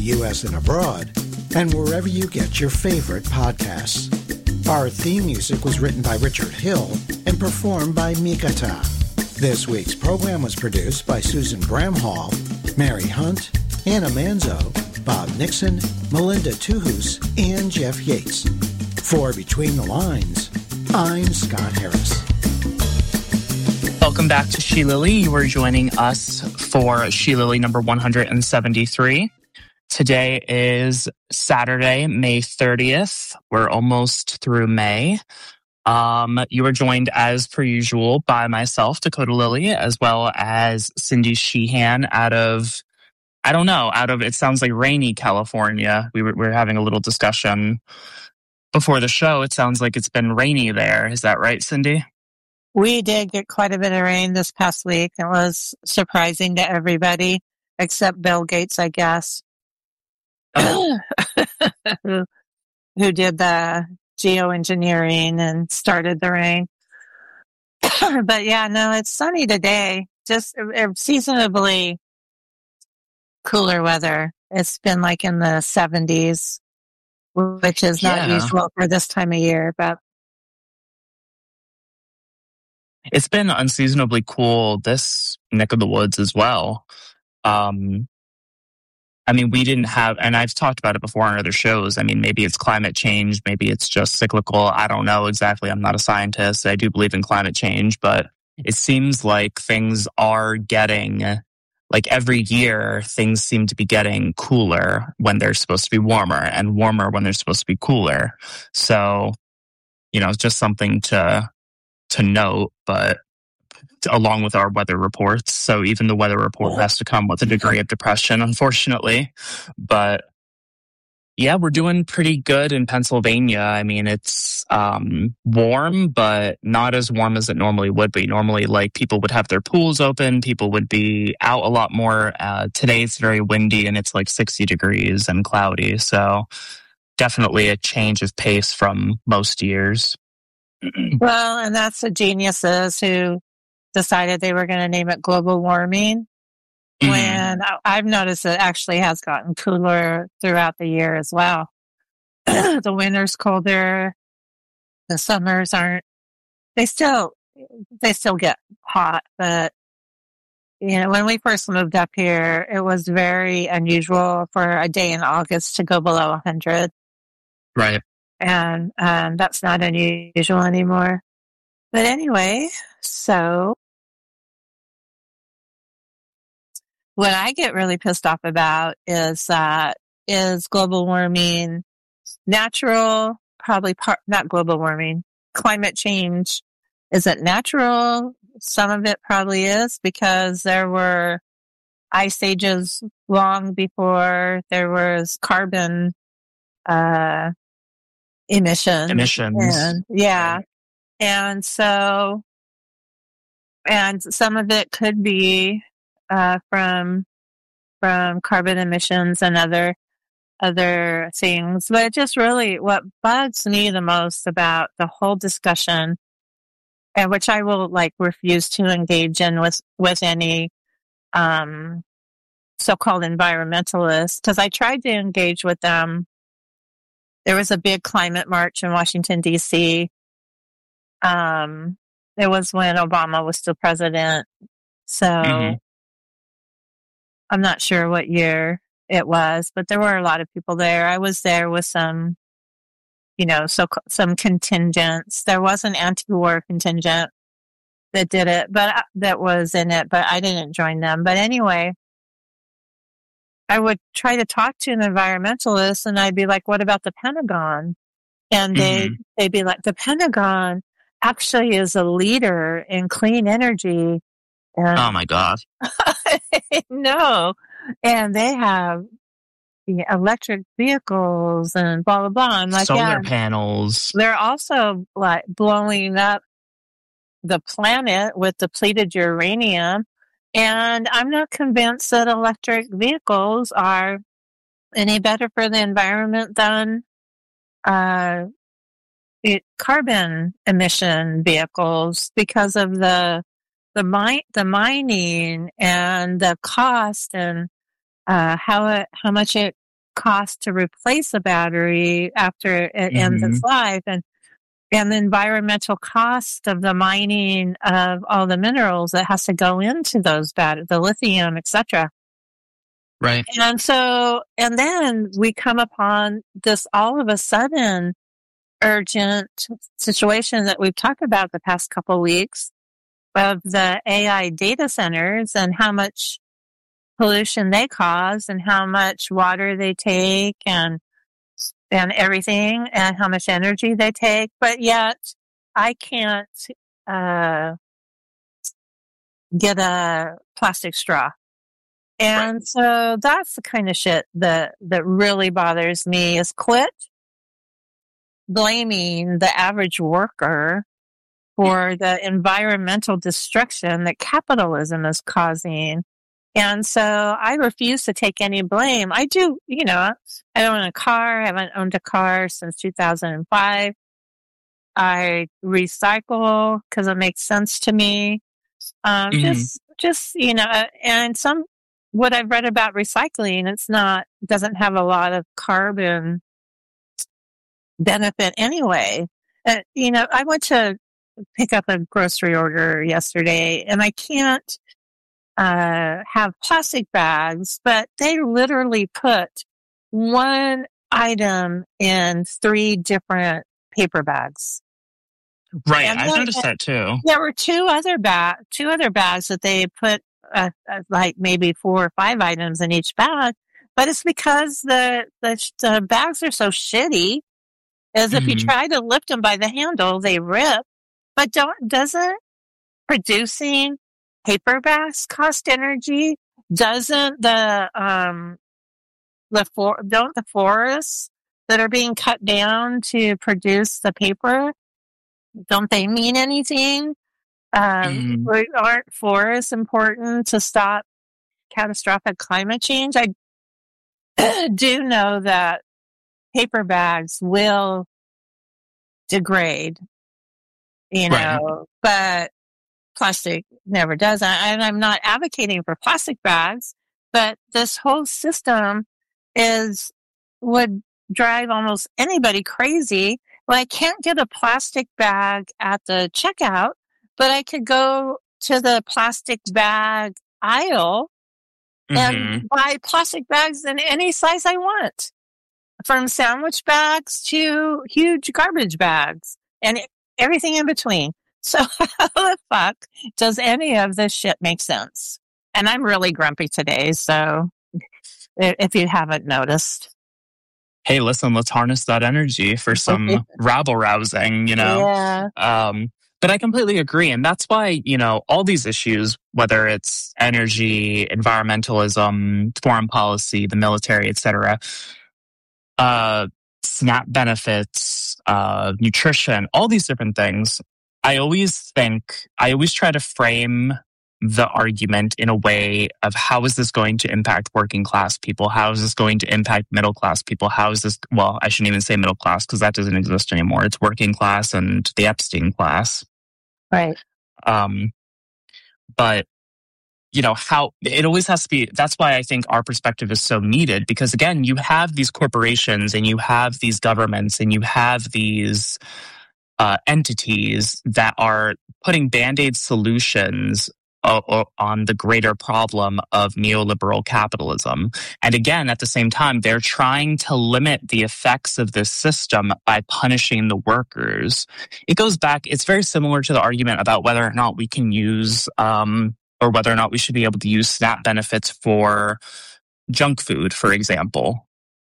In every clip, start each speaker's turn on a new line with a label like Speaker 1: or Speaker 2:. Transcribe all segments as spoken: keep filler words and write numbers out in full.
Speaker 1: U S and abroad, and wherever you get your favorite podcasts. Our theme music was written by Richard Hill and performed by Mikata. This week's program was produced by Susan Bramhall, Mary Hunt, Anna Manzo, Bob Nixon, Melinda Tuhus, and Jeff Yates. For Between the Lines, I'm Scott Harris.
Speaker 2: Welcome back to She Lily. You are joining us for She Lily number one hundred seventy-three. Today is Saturday, May thirtieth. We're almost through May. Um, you are joined as per usual by myself, Dakota Lily, as well as Cindy Sheehan out of, I don't know, out of, it sounds like rainy California. We were, we were having a little discussion before the show. It sounds like it's been rainy there. Is that right, Cindy?
Speaker 3: We did get quite a bit of rain this past week. It was surprising to everybody, except Bill Gates, I guess, oh. who, who did the geoengineering and started the rain. But yeah, no, it's sunny today. Just uh, seasonably cooler weather. It's been like in the seventies, which is not
Speaker 2: yeah.
Speaker 3: usual for this time of year, but
Speaker 2: it's been unseasonably cool this neck of the woods as well. Um, I mean, we didn't have, and I've talked about it before on other shows. I mean, maybe it's climate change. Maybe it's just cyclical. I don't know exactly. I'm not a scientist. I do believe in climate change, but it seems like things are getting, like every year, things seem to be getting cooler when they're supposed to be warmer and warmer when they're supposed to be cooler. So, you know, it's just something to, to note, but along with our weather reports. So even the weather report has to come with a degree of depression, unfortunately. But yeah, we're doing pretty good in Pennsylvania. I mean, it's um, warm, but not as warm as it normally would be. Normally, like, people would have their pools open. People would be out a lot more. Uh, today it's very windy and it's like sixty degrees and cloudy. So definitely a change of pace from most years.
Speaker 3: Well, and that's the geniuses who decided they were going to name it global warming. Mm-hmm. When I've noticed it actually has gotten cooler throughout the year as well. The winter's colder. The summers aren't, they still, they still get hot, but you know, when we first moved up here, it was very unusual for a day in August to go below one hundred.
Speaker 2: Right.
Speaker 3: And um, that's not unusual anymore. But anyway, so what I get really pissed off about is uh, is global warming natural? Probably part, not global warming. Climate change. Is it natural? Some of it probably is, because there were ice ages long before there was carbon uh emissions.
Speaker 2: Emissions.
Speaker 3: And, yeah. Right. And so, and some of it could be uh, from from carbon emissions and other other things. But it just really, what bugs me the most about the whole discussion, and which I will like refuse to engage in with with any um, so-called environmentalists, because I tried to engage with them. There was a big climate march in Washington, D C. Um, it was when Obama was still president. So mm-hmm. I'm not sure what year it was, but there were a lot of people there. I was there with some, you know, so some contingents. There was an anti-war contingent that did it, but that was in it, but I didn't join them. But anyway, I would try to talk to an environmentalist and I'd be like, what about the Pentagon? And they, mm-hmm. they'd be like, the Pentagon actually is a leader in clean energy. And
Speaker 2: oh my God.
Speaker 3: No. And they have the electric vehicles and blah, blah, blah. I'm like,
Speaker 2: solar
Speaker 3: yeah,
Speaker 2: panels.
Speaker 3: They're also like blowing up the planet with depleted uranium. And I'm not convinced that electric vehicles are any better for the environment than uh, it, carbon emission vehicles, because of the the mine, the mining and the cost and uh, how it, how much it cost to replace a battery after it mm-hmm. ends its life, and and the environmental cost of the mining of all the minerals that has to go into those batteries, the lithium, et cetera.
Speaker 2: Right.
Speaker 3: And so, and then we come upon this all of a sudden urgent situation that we've talked about the past couple of weeks of the A I data centers and how much pollution they cause and how much water they take and and everything and how much energy they take. But yet I can't uh, get a plastic straw. And right. so that's the kind of shit that, that really bothers me is quit blaming the average worker for the environmental destruction that capitalism is causing. And so I refuse to take any blame. I do, you know, I own a car. I haven't owned a car since two thousand five. I recycle because it makes sense to me. Um, mm-hmm. Just, just, you know, and some, what I've read about recycling, it's not, doesn't have a lot of carbon benefit anyway. Uh, you know, I went to pick up a grocery order yesterday and I can't uh, have plastic bags, but they literally put one item in three different paper bags.
Speaker 2: Right. And I've noticed that too.
Speaker 3: There were two other bag, two other bags that they put uh, uh, like maybe four or five items in each bag, but it's because the, the, the bags are so shitty as mm-hmm. if you try to lift them by the handle, they rip. But don't, doesn't producing paper bags cost energy? Doesn't the, um, the for, don't the forests that are being cut down to produce the paper, don't they mean anything? Um, mm. Aren't forests important to stop catastrophic climate change? I do know that paper bags will degrade, you know, right. but plastic never does. And I'm not advocating for plastic bags, but this whole system is, would drive almost anybody crazy. Well, I can't get a plastic bag at the checkout, but I could go to the plastic bag aisle mm-hmm. and buy plastic bags in any size I want. From sandwich bags to huge garbage bags and everything in between. So how the fuck does any of this shit make sense? And I'm really grumpy today, so if you haven't noticed.
Speaker 2: Hey, listen, let's harness that energy for some rabble rousing, you know?
Speaker 3: Yeah.
Speaker 2: Um, but I completely agree. And that's why, you know, all these issues, whether it's energy, environmentalism, foreign policy, the military, et cetera, Uh, SNAP benefits, uh, nutrition, all these different things. I always think, I always try to frame the argument in a way of how is this going to impact working class people? How is this going to impact middle class people? How is this, well, I shouldn't even say middle class because that doesn't exist anymore. It's working class and the Epstein class.
Speaker 3: Right.
Speaker 2: Um, but you know, how it always has to be. That's why I think our perspective is so needed because, again, you have these corporations and you have these governments and you have these uh, entities that are putting Band-Aid solutions uh, on the greater problem of neoliberal capitalism. And again, at the same time, they're trying to limit the effects of this system by punishing the workers. It goes back, it's very similar to the argument about whether or not we can use um, or whether or not we should be able to use SNAP benefits for junk food, for example.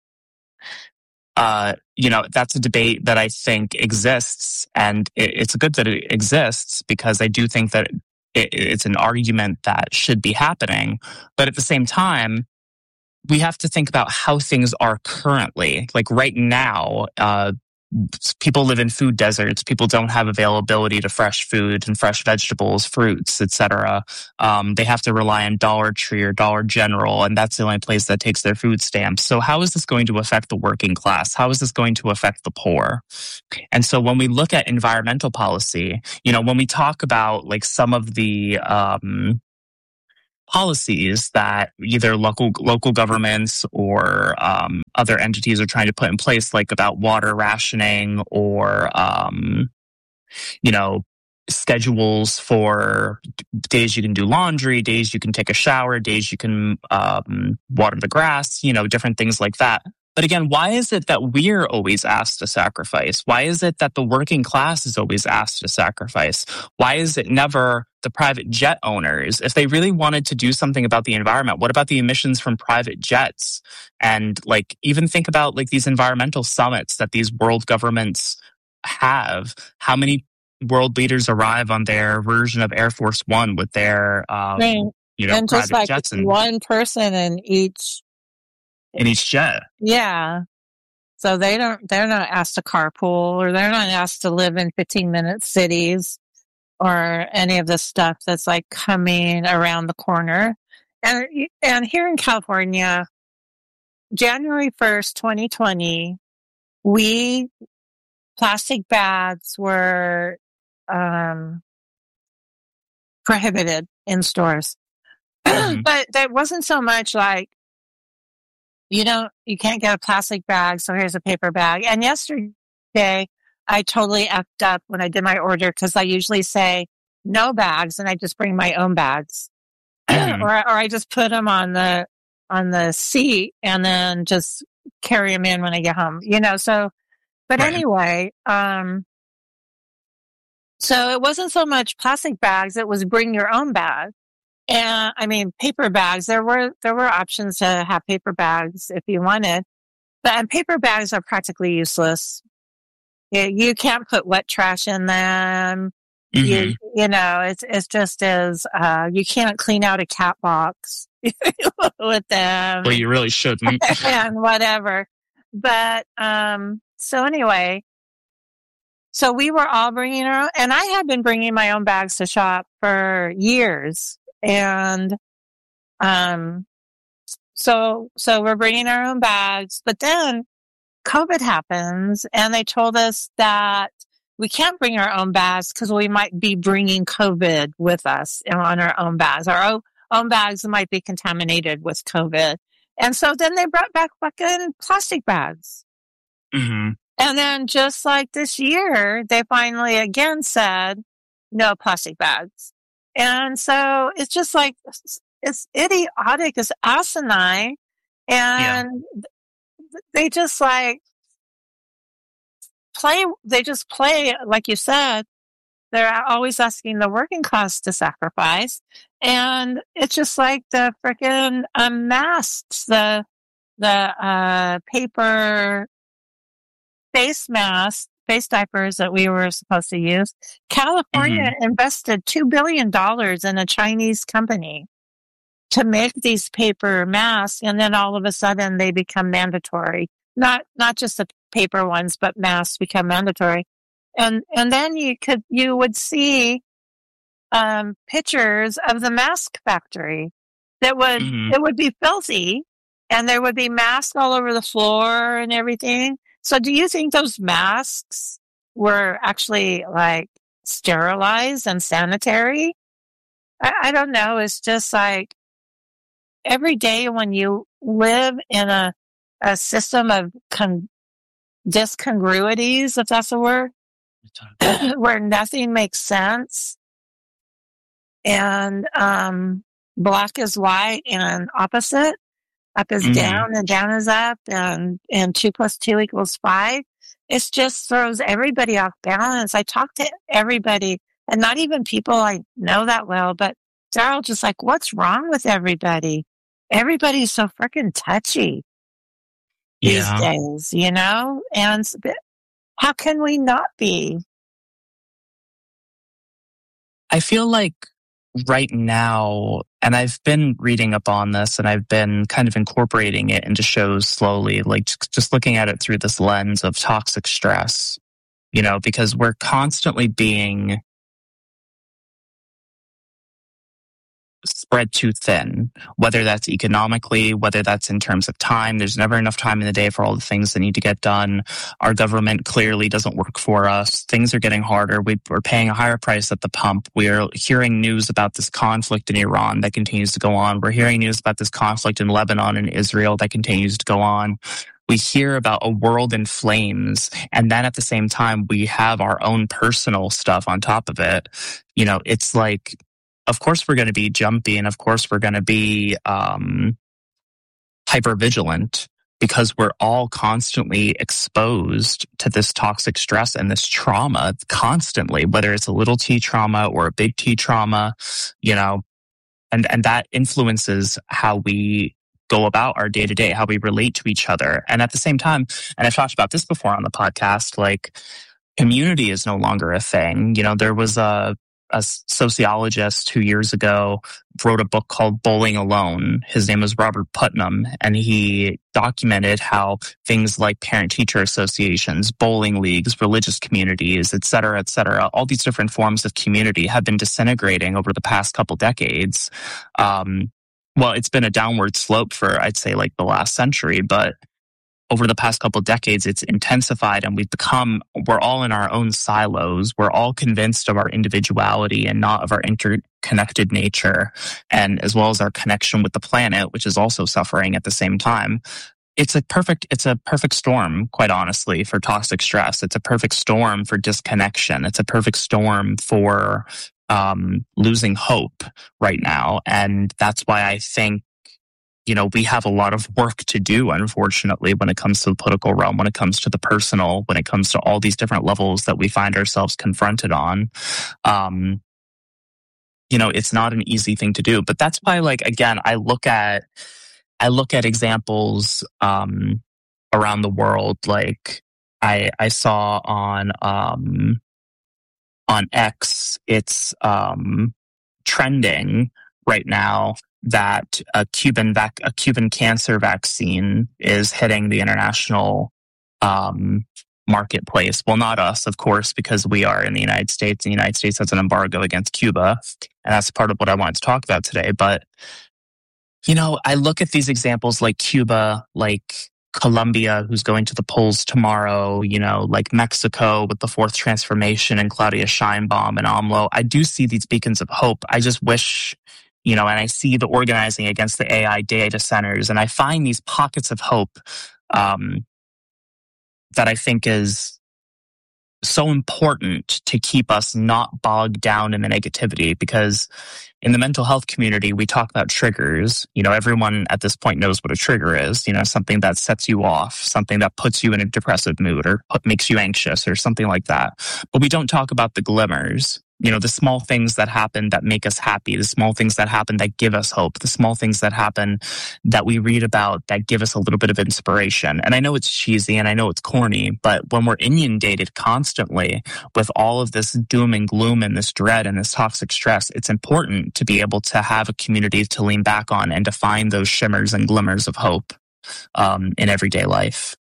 Speaker 2: Uh, you know, that's a debate that I think exists, and it, it's good that it exists because I do think that it, it's an argument that should be happening. But at the same time, we have to think about how things are currently. Like right now, uh, people live in food deserts. People don't have availability to fresh food and fresh vegetables, fruits, et cetera. Um, they have to rely on Dollar Tree or Dollar General, and that's the only place that takes their food stamps. So how is this going to affect the working class? How is this going to affect the poor? And so when we look at environmental policy, you know, when we talk about like some of the um, policies that either local local governments or um, other entities are trying to put in place, like about water rationing or um, you know, schedules for days you can do laundry, days you can take a shower, days you can um, water the grass, you know, different things like that. But again, why is it that we're always asked to sacrifice? Why is it that the working class is always asked to sacrifice? Why is it never the private jet owners? If they really wanted to do something about the environment, what about the emissions from private jets? And like, even think about like these environmental summits that these world governments have. How many world leaders arrive on their version of Air Force One with their, um,
Speaker 3: Right.
Speaker 2: you know,
Speaker 3: And
Speaker 2: private
Speaker 3: just like
Speaker 2: jets and
Speaker 3: one person in each,
Speaker 2: in each jet?
Speaker 3: yeah. So they don't, they're not asked to carpool, or they're not asked to live in fifteen minute cities or any of the stuff that's like coming around the corner. And, and here in California, January first, twenty twenty, we, plastic bags were, um, prohibited in stores.
Speaker 2: Mhm.
Speaker 3: But there wasn't so much like, you don't, you can't get a plastic bag, so here's a paper bag. And yesterday, I totally effed up when I did my order, because I usually say no bags, and I just bring my own bags,
Speaker 2: Mhm.
Speaker 3: or or I just put them on the on the seat and then just carry them in when I get home. You know, so. But
Speaker 2: Right.
Speaker 3: anyway, um, so it wasn't so much plastic bags; it was bring your own bag. And I mean, paper bags, there were, there were options to have paper bags if you wanted, but and paper bags are practically useless. You, you can't put wet trash in them.
Speaker 2: Mhm.
Speaker 3: You, you know, it's, it's just as, uh, you can't clean out a cat box with them
Speaker 2: Well, you really shouldn't.
Speaker 3: and whatever. But, um, so anyway, so we were all bringing our own, and I had been bringing my own bags to shop for years. And, um, so, so we're bringing our own bags, but then COVID happens, and they told us that we can't bring our own bags because we might be bringing COVID with us on our own bags. Our own, own bags might be contaminated with COVID. And so then they brought back fucking plastic bags.
Speaker 2: hmm
Speaker 3: And then just like this year, they finally again said, no plastic bags. And so it's just like, it's idiotic, it's asinine. And they just like play, they just play, like you said, they're always asking the working class to sacrifice. And it's just like the freaking um, masks, the, the, uh, paper face masks, face diapers that we were supposed to use. California
Speaker 2: Mm-hmm.
Speaker 3: invested two billion dollars in a Chinese company to make these paper masks. And then all of a sudden they become mandatory. Not, not just the paper ones, but masks become mandatory. And, and then you could, you would see, um, pictures of the mask factory that would,
Speaker 2: Mhm.
Speaker 3: it would be filthy, and there would be masks all over the floor and everything. So do you think those masks were actually like sterilized and sanitary? I, I don't know. It's just like every day when you live in a, a system of con- discongruities, if that's a word, where nothing makes sense, and um, black is white and opposite, up is
Speaker 2: Mhm.
Speaker 3: down and down is up, and, and two plus two equals five. It just throws everybody off balance. I talk to everybody, and not even people I know that well, but they're all just like, what's wrong with everybody? Everybody's so freaking touchy these
Speaker 2: Yeah.
Speaker 3: days, you know? And s- but how can we not be?
Speaker 2: I feel like right now, and I've been reading up on this and I've been kind of incorporating it into shows slowly, like just- just looking at it through this lens of toxic stress, you know, because we're constantly being spread too thin, whether that's economically, whether that's in terms of time. There's never enough time in the day for all the things that need to get done. Our government clearly doesn't work for us. Things are getting harder. We, we're paying a higher price at the pump. We're hearing news about this conflict in Iran that continues to go on. We're hearing news about this conflict in Lebanon and Israel that continues to go on. We hear about a world in flames, and then at the same time, we have our own personal stuff on top of it. You know, it's like, of course we're going to be jumpy, and of course we're going to be um, hyper-vigilant, because we're all constantly exposed to this toxic stress and this trauma constantly, whether it's a little T trauma or a big T trauma, you know, and, and that influences how we go about our day to day, how we relate to each other. And at the same time, and I've talked about this before on the podcast, like community is no longer a thing. You know, there was a, a sociologist who years ago wrote a book called Bowling Alone. His name was Robert Putnam, and he documented how things like parent-teacher associations, bowling leagues, religious communities, et cetera, et cetera, all these different forms of community have been disintegrating over the past couple decades. Um, well, it's been a downward slope for, I'd say, like the last century, but over the past couple of decades, it's intensified, and we've become, we're all in our own silos. We're all convinced of our individuality and not of our interconnected nature, and as well as our connection with the planet, which is also suffering at the same time. It's a perfect, it's a perfect storm, quite honestly, for toxic stress. It's a perfect storm for disconnection. It's a perfect storm for um, losing hope right now. And that's why I think, you know, we have a lot of work to do, unfortunately, when it comes to the political realm, when it comes to the personal, when it comes to all these different levels that we find ourselves confronted on. Um, you know, it's not an easy thing to do. But that's why, like, again, I look at, I look at examples um, around the world. Like I, I saw on um, on X, it's um, trending right now that a Cuban vac- a Cuban cancer vaccine is hitting the international um, marketplace. Well, not us, of course, because we are in the United States, and the United States has an embargo against Cuba, and that's part of what I wanted to talk about today. But, you know, I look at these examples like Cuba, like Colombia, who's going to the polls tomorrow, you know, like Mexico with the fourth transformation and Claudia Sheinbaum and AMLO. I do see these beacons of hope. I just wish, you know, and I see the organizing against the A I data centers, and I find these pockets of hope um, that I think is so important to keep us not bogged down in the negativity. Because in the mental health community, we talk about triggers. You know, everyone at this point knows what a trigger is, you know, something that sets you off, something that puts you in a depressive mood or makes you anxious or something like that. But we don't talk about the glimmers. You know, the small things that happen that make us happy, the small things that happen that give us hope, the small things that happen that we read about that give us a little bit of inspiration. And I know it's cheesy and I know it's corny, but when we're inundated constantly with all of this doom and gloom and this dread and this toxic stress, it's important to be able to have a community to lean back on and to find those shimmers and glimmers of hope um, in everyday life.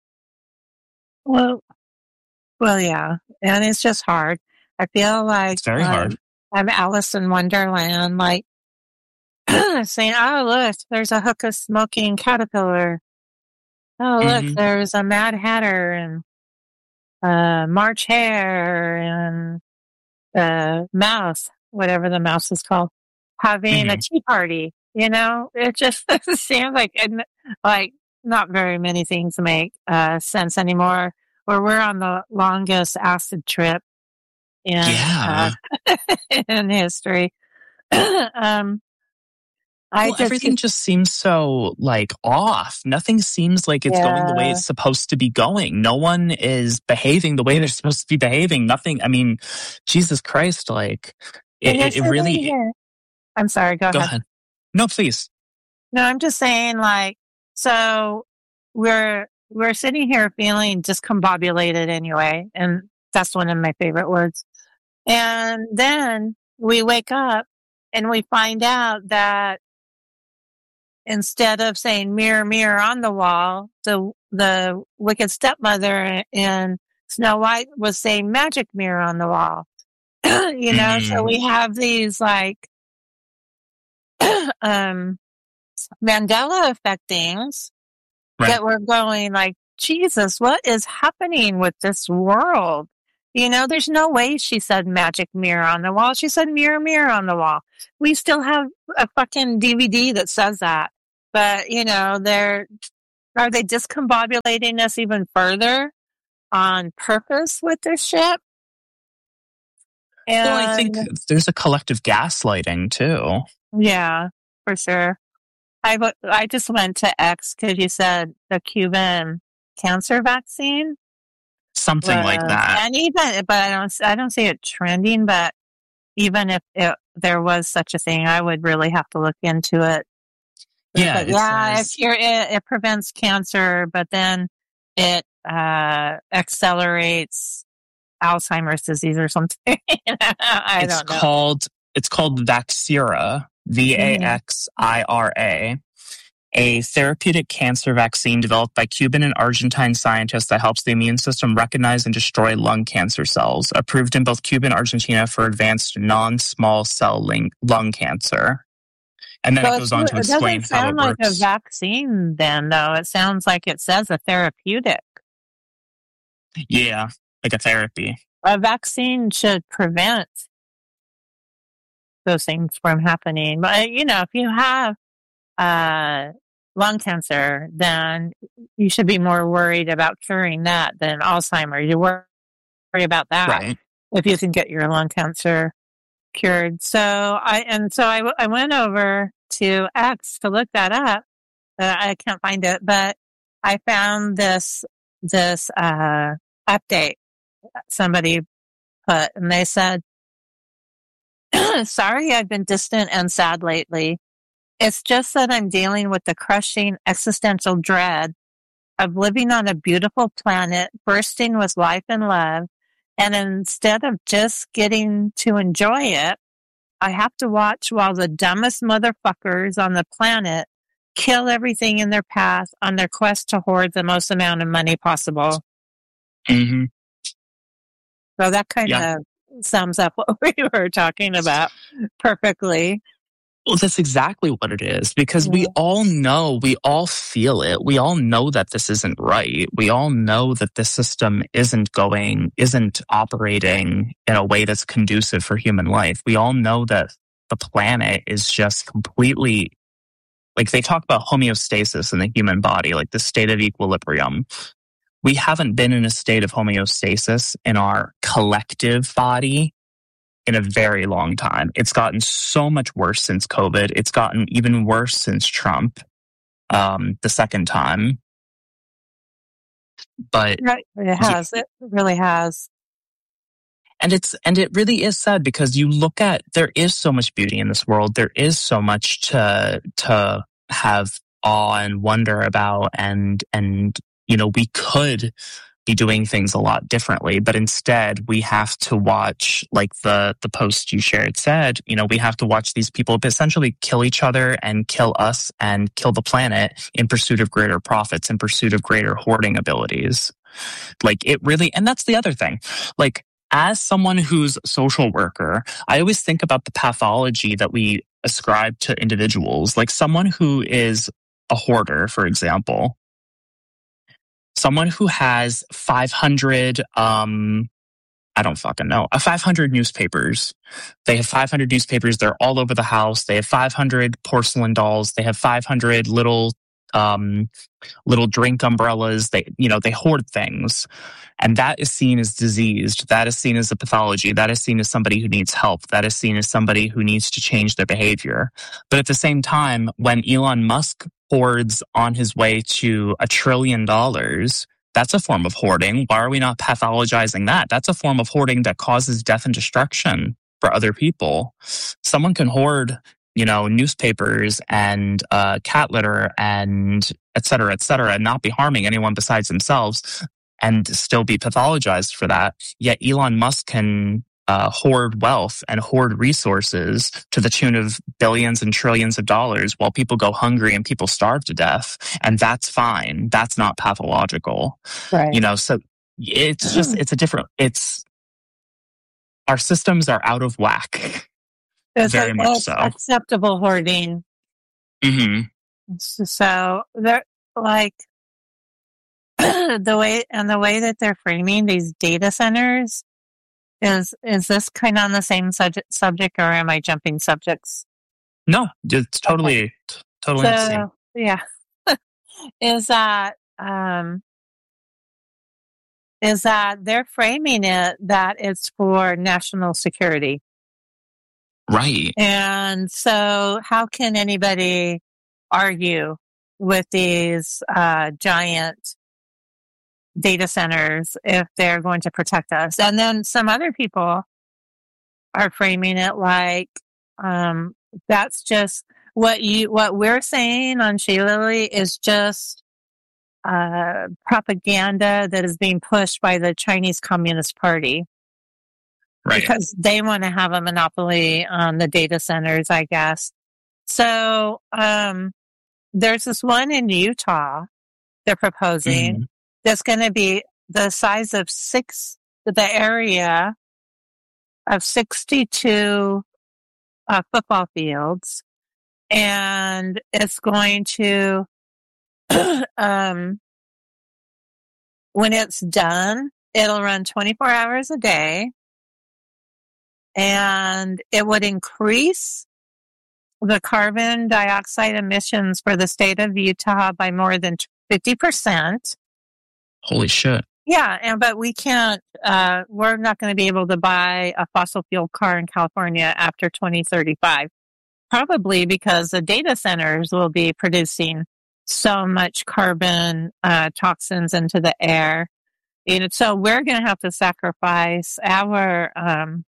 Speaker 3: Well, well, yeah. And it's just hard. I feel like
Speaker 2: it's very
Speaker 3: um,
Speaker 2: hard.
Speaker 3: I'm Alice in Wonderland, like saying, "Oh, look, there's a hookah smoking caterpillar. Oh, look,
Speaker 2: Mhm.
Speaker 3: there's a Mad Hatter and uh, March Hare and uh, mouse, whatever the mouse is called, having a
Speaker 2: Mhm.
Speaker 3: tea party." You know, it just seems like and, like not very many things make uh, sense anymore. Or we're on the longest acid trip in
Speaker 2: Yeah.
Speaker 3: uh, in history. um, I
Speaker 2: Well,
Speaker 3: just
Speaker 2: everything just seems so like off. Nothing seems like it's going the way
Speaker 3: yeah.
Speaker 2: it's supposed to be going. No one is behaving the way they're supposed to be behaving. Nothing. I mean, Jesus Christ, like it,
Speaker 3: And
Speaker 2: it,
Speaker 3: it's
Speaker 2: it
Speaker 3: sitting
Speaker 2: really.
Speaker 3: here. I'm sorry. Go
Speaker 2: Go
Speaker 3: ahead.
Speaker 2: ahead. No, please.
Speaker 3: No, I'm just saying, like, so we're we're sitting here feeling discombobulated anyway, and that's one of my favorite words. And then we wake up and we find out that instead of saying mirror, mirror on the wall, the the wicked stepmother in Snow White was saying magic mirror on the wall. You know, so
Speaker 2: Mhm.
Speaker 3: we have these like um, Mandela effect things
Speaker 2: Right.
Speaker 3: that we're going like, Jesus, what is happening with this world? You know, there's no way she said magic mirror on the wall. She said mirror, mirror on the wall. We still have a fucking D V D that says that. But, you know, they're, are they discombobulating us even further on purpose with this shit? And,
Speaker 2: Well, I think there's a collective gaslighting too.
Speaker 3: Yeah, for sure. I, w- I just went to X because you said the Cuban cancer vaccine.
Speaker 2: Something
Speaker 3: Uh,
Speaker 2: like that.
Speaker 3: And even, but I don't, I don't see it trending, but even if it, there was such a thing, I would really have to look into it.
Speaker 2: Yeah,
Speaker 3: But
Speaker 2: it
Speaker 3: yeah,
Speaker 2: says-
Speaker 3: if you're, it, it prevents cancer, but then it uh, accelerates Alzheimer's disease or something. I
Speaker 2: it's
Speaker 3: don't know.
Speaker 2: called it's called Vaxira, V A X I R A, a therapeutic cancer vaccine developed by Cuban and Argentine scientists that helps the immune system recognize and destroy lung cancer cells, approved in both Cuba and Argentina for advanced non-small cell lung, lung cancer. And then
Speaker 3: So
Speaker 2: it goes on to
Speaker 3: it
Speaker 2: explain
Speaker 3: doesn't
Speaker 2: how it
Speaker 3: sound like
Speaker 2: works.
Speaker 3: a vaccine then, though. It sounds like it says a therapeutic.
Speaker 2: Yeah, like a therapy.
Speaker 3: A vaccine should prevent those things from happening. But, you know, if you have uh, lung cancer, then you should be more worried about curing that than Alzheimer's. You worry about that
Speaker 2: Right.
Speaker 3: if you can get your lung cancer cured. So I, and so I, w- I went over to X to look that up. Uh, I can't find it, but I found this, this, uh, update somebody put, and they said, sorry, I've been distant and sad lately. It's just that I'm dealing with the crushing existential dread of living on a beautiful planet bursting with life and love. And instead of just getting to enjoy it, I have to watch while the dumbest motherfuckers on the planet kill everything in their path on their quest to hoard the most amount of money possible.
Speaker 2: Mm-hmm.
Speaker 3: So that kind
Speaker 2: Yeah.
Speaker 3: of sums up what we were talking about perfectly.
Speaker 2: Well, that's exactly what it is, because we
Speaker 3: Yeah.
Speaker 2: all know, we all feel it. We all know that this isn't right. We all know that this system isn't going, isn't operating in a way that's conducive for human life. We all know that the planet is just completely, like they talk about homeostasis in the human body, like the state of equilibrium. We haven't been in a state of homeostasis in our collective body in a very long time. It's gotten so much worse since COVID. It's gotten even worse since Trump, um, the second time. But
Speaker 3: Right. It has. It really has.
Speaker 2: and it's and it really is sad, because you look at, there is so much beauty in this world. There is so much to to have awe and wonder about, and and you know, we could be doing things a lot differently, but instead we have to watch, like the the post you shared said, you know, we have to watch these people essentially kill each other and kill us and kill the planet in pursuit of greater profits, in pursuit of greater hoarding abilities. Like it really, and that's the other thing. Like, as someone who's a social worker, I always think about the pathology that we ascribe to individuals. Like someone who is a hoarder, for example, someone who has five hundred, um, I don't fucking know, uh, five hundred newspapers. They have five hundred newspapers. They're all over the house. They have five hundred porcelain dolls. They have five hundred little, um, little drink umbrellas. They, you know, they hoard things. And that is seen as diseased. That is seen as a pathology. That is seen as somebody who needs help. That is seen as somebody who needs to change their behavior. But at the same time, when Elon Musk hoards on his way to a trillion dollars, that's a form of hoarding. Why are we not pathologizing that? That's a form of hoarding that causes death and destruction for other people. Someone can hoard, you know, newspapers and uh, cat litter and et cetera, et cetera, and not be harming anyone besides themselves, and still be pathologized for that. Yet Elon Musk can uh, hoard wealth and hoard resources to the tune of billions and trillions of dollars while people go hungry and people starve to death. And that's fine. That's not pathological.
Speaker 3: Right.
Speaker 2: You know, so it's just, it's a different, it's, our systems are out of whack.
Speaker 3: It's,
Speaker 2: Very
Speaker 3: a,
Speaker 2: much
Speaker 3: it's
Speaker 2: so.
Speaker 3: acceptable hoarding.
Speaker 2: Mm-hmm.
Speaker 3: So they're like the way and the way that they're framing these data centers is is this kind of on the same subject subject or am I jumping subjects?
Speaker 2: No, it's totally,
Speaker 3: Okay.
Speaker 2: t- totally the same.
Speaker 3: So yeah, is that um, is that they're framing it that it's for national security,
Speaker 2: Right.
Speaker 3: and so how can anybody argue with these uh, giant data centers if they're going to protect us? And then some other people are framing it like um, that's just what you what we're saying on Shea Lily is just uh, propaganda that is being pushed by the Chinese Communist Party
Speaker 2: Right.
Speaker 3: because they want to have a monopoly on the data centers, I guess. So um, there's this one in Utah they're proposing
Speaker 2: Mm-hmm.
Speaker 3: that's going to be the size of six, the area of sixty-two uh, football fields. And it's going to, um, when it's done, it'll run twenty-four hours a day. And it would increase the carbon dioxide emissions for the state of Utah by more than fifty percent.
Speaker 2: Holy shit.
Speaker 3: Yeah, and but we can't, uh, we're not going to be able to buy a fossil fuel car in California after twenty thirty-five. Probably because the data centers will be producing so much carbon uh, toxins into the air. You know, so we're going to have to sacrifice our um,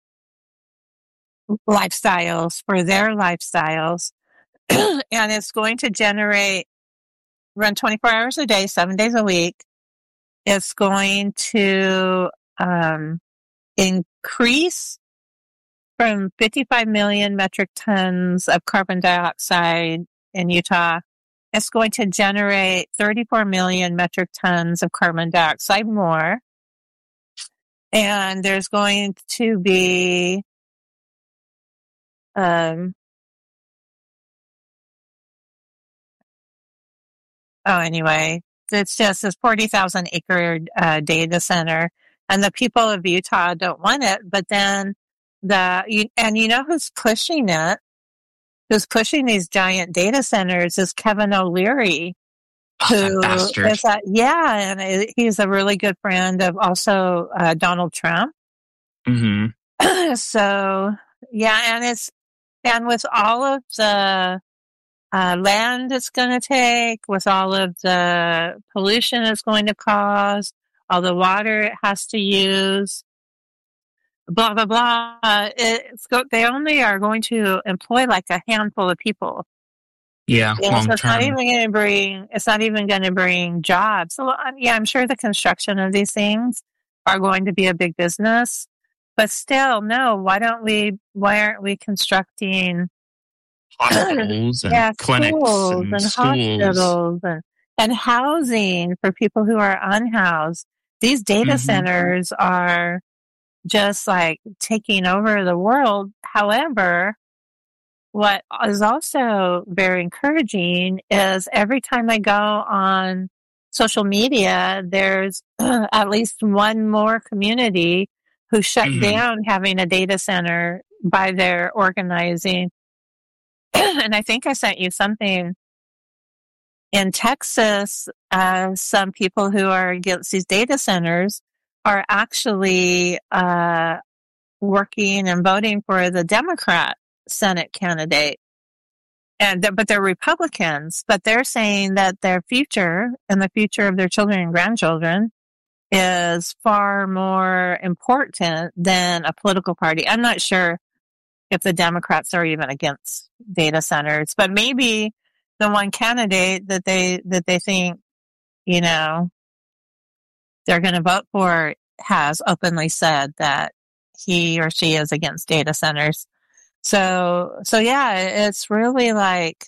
Speaker 3: lifestyles for their lifestyles. And it's going to generate, run twenty-four hours a day, seven days a week. It's going to um, increase from fifty-five million metric tons of carbon dioxide in Utah. It's going to generate thirty-four million metric tons of carbon dioxide more. And there's going to be um, oh, anyway, it's just this forty thousand acre uh, data center. And the people of Utah don't want it, but then the, you, and you know who's pushing it? Who's pushing these giant data centers is Kevin O'Leary, who
Speaker 2: Oh, that
Speaker 3: is a, yeah, and he's a really good friend of also uh, Donald Trump.
Speaker 2: Mm-hmm.
Speaker 3: So yeah, and it's and with all of the uh, land it's going to take, with all of the pollution it's going to cause, all the water it has to use, blah blah blah. It's go- they only are going to employ like a handful of people.
Speaker 2: Yeah,
Speaker 3: Yeah,
Speaker 2: long
Speaker 3: so it's not
Speaker 2: term.
Speaker 3: even going to bring. It's not even going to bring jobs. So yeah, I'm sure the construction of these things are going to be a big business, but still, no. Why don't we? Why aren't we constructing
Speaker 2: Hospitals and
Speaker 3: yeah,
Speaker 2: clinics
Speaker 3: schools
Speaker 2: and
Speaker 3: and
Speaker 2: schools.
Speaker 3: hospitals and and housing for people who are unhoused? These data
Speaker 2: Mhm.
Speaker 3: centers are just like taking over the world. However, what is also very encouraging is every time I go on social media, there's at least one more community who shut
Speaker 2: Mhm.
Speaker 3: down having a data center by their organizing. And I think I sent you something in Texas. Uh, some people who are against these data centers are actually uh, working and voting for the Democrat Senate candidate. And they're, but they're Republicans, but they're saying that their future and the future of their children and grandchildren is far more important than a political party. I'm not sure if the Democrats are even against data centers, but maybe the one candidate that they that they think, you know, they're going to vote for has openly said that he or she is against data centers. So, so yeah, it's really like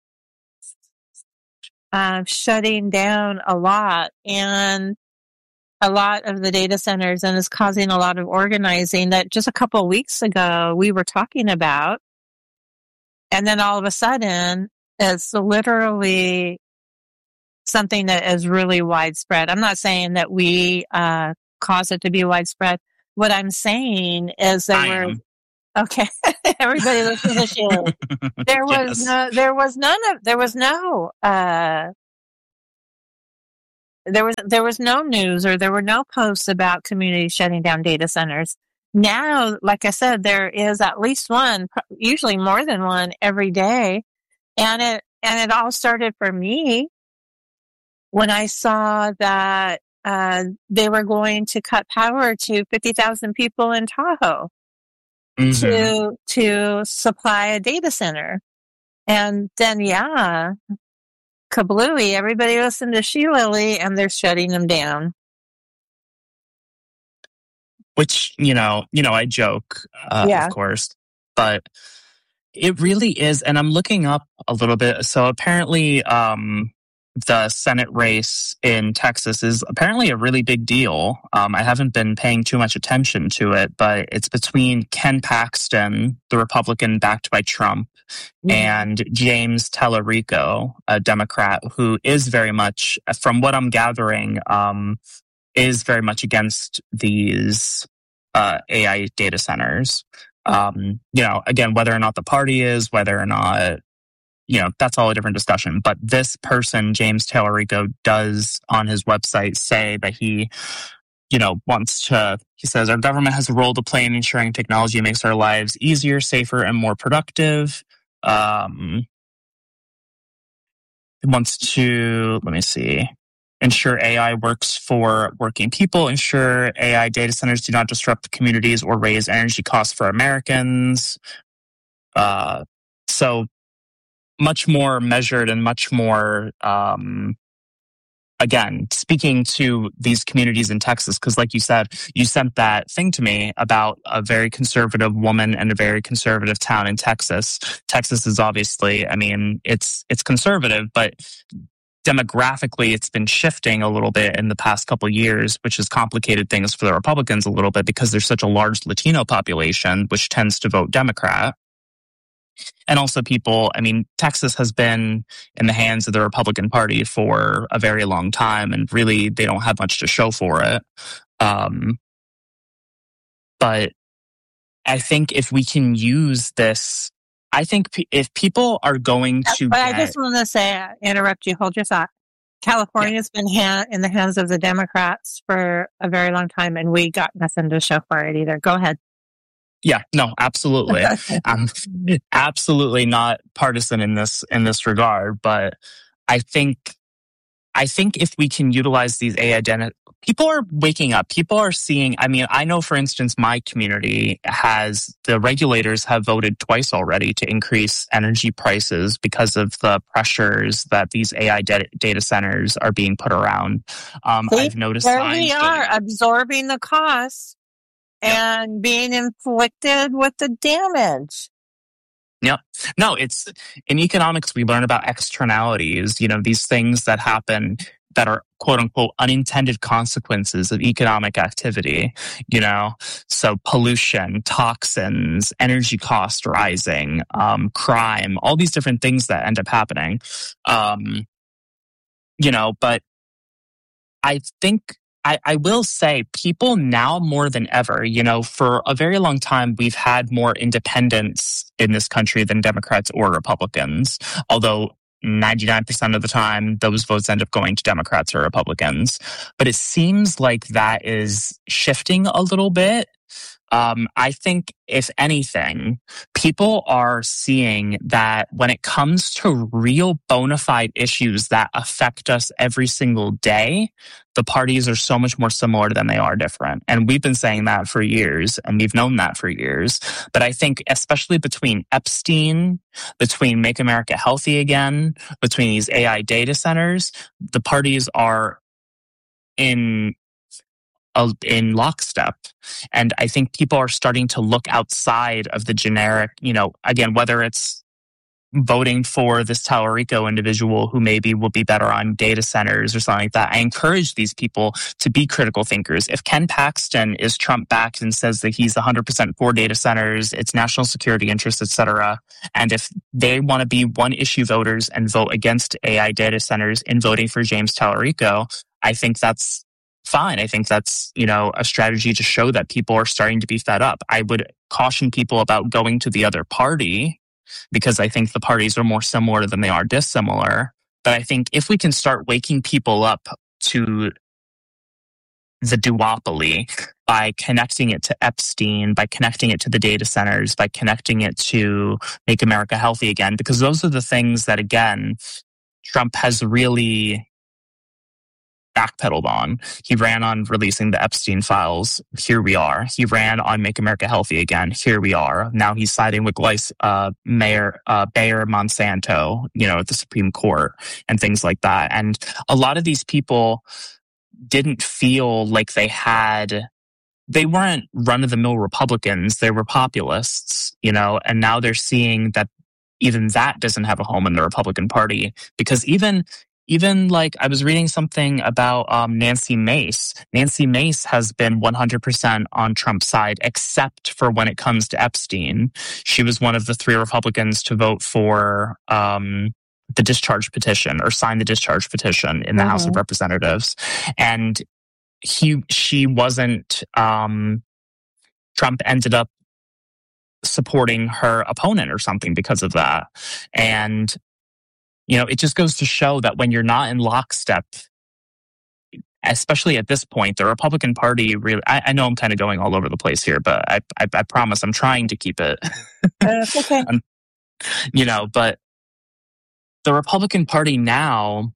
Speaker 3: uh, shutting down a lot. And a lot of the data centers and is causing a lot of organizing that just a couple of weeks ago we were talking about. And then all of a sudden, it's literally something that is really widespread. I'm not saying that we uh, cause it to be widespread. What I'm saying is that
Speaker 2: I
Speaker 3: we're
Speaker 2: am.
Speaker 3: okay. Everybody listen to the show. There was
Speaker 2: Yes.
Speaker 3: no, there was none of, there was no, uh, there was there was no news or there were no posts about communities shutting down data centers. Now, like I said, there is at least one, usually more than one every day, and it and it all started for me when I saw that uh, they were going to cut power to fifty thousand people in Tahoe
Speaker 2: Mhm.
Speaker 3: to to supply a data center, and then yeah, kablooey! Everybody listened to She Lily, and they're shutting them down.
Speaker 2: Which, you know, you know, I joke, uh,
Speaker 3: Yeah.
Speaker 2: of course, but it really is. And I'm looking up a little bit. So apparently, um, the Senate race in Texas is apparently a really big deal. Um, I haven't been paying too much attention to it, but it's between Ken Paxton, the Republican backed by Trump,
Speaker 3: Mhm.
Speaker 2: and James Tallarico, a Democrat who is very much, from what I'm gathering, um, is very much against these uh, A I data centers. Um, you know, again, whether or not the party is, whether or not, you know, that's all a different discussion. But this person, James Tallarico, does on his website say that he, you know, wants to, he says, our government has a role to play in ensuring technology makes our lives easier, safer, and more productive. Um, he wants to, let me see. Ensure A I works for working people. Ensure A I data centers do not disrupt communities or raise energy costs for Americans. Uh, so much more measured and much more, um, again, speaking to these communities in Texas, because like you said, you sent that thing to me about a very conservative woman and a very conservative town in Texas. Texas is obviously, I mean, it's it's conservative, but demographically, it's been shifting a little bit in the past couple of years, which has complicated things for the Republicans a little bit because there's such a large Latino population, which tends to vote Democrat. And also people, I mean, Texas has been in the hands of the Republican Party for a very long time, and really they don't have much to show for it. Um, but I think if we can use this, I think p- if people are going to
Speaker 3: But I
Speaker 2: get,
Speaker 3: just want to say, uh, interrupt you, hold your thought. California's been ha- in the hands of the Democrats for a very long time, and we got nothing to show for it either. Go ahead.
Speaker 2: yeah, no, absolutely. I'm absolutely not partisan in this in this regard, but I think I think if we can utilize these A I identity, people are waking up. People are seeing. I mean, I know, for instance, my community has the regulators have voted twice already to increase energy prices because of the pressures that these A I de- data centers are being put around. Um,
Speaker 3: See,
Speaker 2: I've noticed
Speaker 3: there
Speaker 2: signs
Speaker 3: we
Speaker 2: going
Speaker 3: are,
Speaker 2: up.
Speaker 3: absorbing the costs and being inflicted with the damage.
Speaker 2: Yeah. No, it's in economics, we learn about externalities, you know, these things that happen that are quote unquote unintended consequences of economic activity, you know, so pollution, toxins, energy cost rising, um, crime, all these different things that end up happening. Um, you know, but I think I, I will say people now more than ever, you know, for a very long time, we've had more independents in this country than Democrats or Republicans, although ninety-nine percent of the time, those votes end up going to Democrats or Republicans. But it seems like that is shifting a little bit. Um, I think, if anything, people are seeing that when it comes to real bona fide issues that affect us every single day, the parties are so much more similar than they are different. And we've been saying that for years, and we've known that for years. But I think, especially between Epstein, between Make America Healthy Again, between these A I data centers, the parties are in in lockstep. And I think people are starting to look outside of the generic, you know, again, whether it's voting for this Tallarico individual who maybe will be better on data centers or something like that. I encourage these people to be critical thinkers. If Ken Paxton is Trump-backed and says that he's one hundred percent for data centers, it's national security interests, et cetera, and if they want to be one-issue voters and vote against A I data centers in voting for James Tallarico, I think that's fine. I think that's, you know, a strategy to show that people are starting to be fed up. I would caution people about going to the other party, because I think the parties are more similar than they are dissimilar. But I think if we can start waking people up to the duopoly by connecting it to Epstein, by connecting it to the data centers, by connecting it to Make America Healthy Again, because those are the things that, again, Trump has really backpedaled on. He ran on releasing the Epstein files. Here we are. He ran on Make America Healthy Again. Here we are. Now he's siding with Gleis, uh, Mayor uh, Bayer Monsanto, you know, at the Supreme Court and things like that. And a lot of these people didn't feel like they had. They weren't run-of-the-mill Republicans. They were populists, you know, and now they're seeing that even that doesn't have a home in the Republican Party, because even Even like I was reading something about um, Nancy Mace. Nancy Mace has been one hundred percent on Trump's side, except for when it comes to Epstein. She was one of the three Republicans to vote for um, the discharge petition or sign the discharge petition in the mm-hmm. House of Representatives. And he, she wasn't, um, Trump ended up supporting her opponent or something because of that. And you know, it just goes to show that when you're not in lockstep, especially at this point, the Republican Party really, I, I know I'm kind of going all over the place here, but I, I, I promise I'm trying to keep it,
Speaker 3: uh, okay.
Speaker 2: you know, but the Republican Party now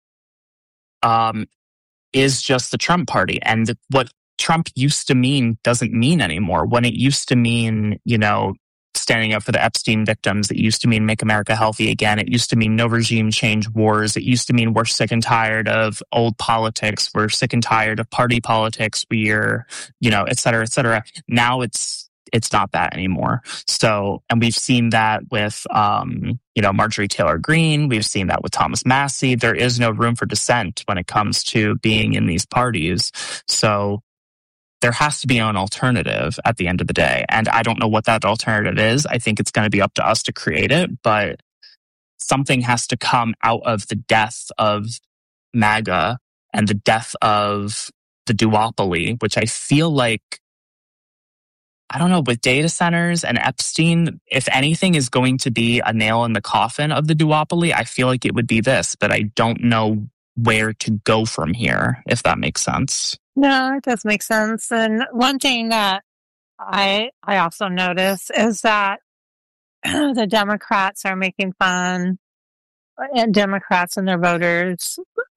Speaker 2: um, is just the Trump Party. And what Trump used to mean doesn't mean anymore. When it used to mean, you know, standing up for the Epstein victims, it used to mean Make America Healthy Again. It used to mean no regime change wars. It used to mean we're sick and tired of old politics. We're sick and tired of party politics. We're, you know, et cetera, et cetera. Now it's, it's not that anymore. So, and we've seen that with, um, you know, Marjorie Taylor Greene. We've seen that with Thomas Massie. There is no room for dissent when it comes to being in these parties. So, there has to be an alternative at the end of the day. And I don't know what that alternative is. I think it's going to be up to us to create it, but something has to come out of the death of MAGA and the death of the duopoly, which I feel like, I don't know, with data centers and Epstein, if anything is going to be a nail in the coffin of the duopoly, I feel like it would be this, but I don't know where to go from here, if that makes sense.
Speaker 3: No, it does make sense. And one thing that I I also notice is that the Democrats are making fun, and Democrats and their voters,